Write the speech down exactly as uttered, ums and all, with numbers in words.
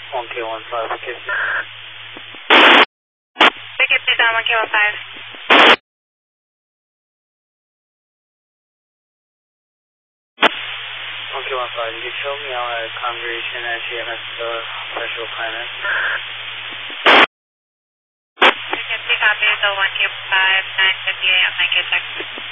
one K one five, Wicked. Wicked, please down one K one five. one K one five, you can show me our congregation at G M S uh, special planet. Wicked, please copy the one K one five, nine fifty A M, Mike check.